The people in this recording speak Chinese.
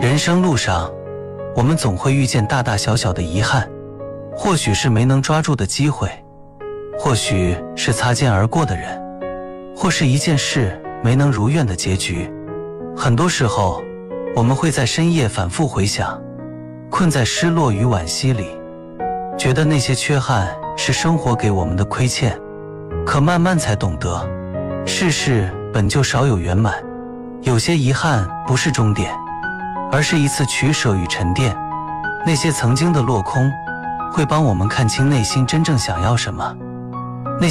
人生路上，我们总会遇见大大小小的遗憾，或许是没能抓住的机会，或许是擦肩而过的人，或是一件事没能如愿的结局。很多时候，我们会在深夜反复回想，困在失落与惋惜里，觉得那些缺憾是生活给我们的亏欠。可慢慢才懂得，世事本就少有圆满，有些遗憾不是终点，而是一次取舍与沉淀。那些曾经的落空，会帮我们看清内心真正想要什么。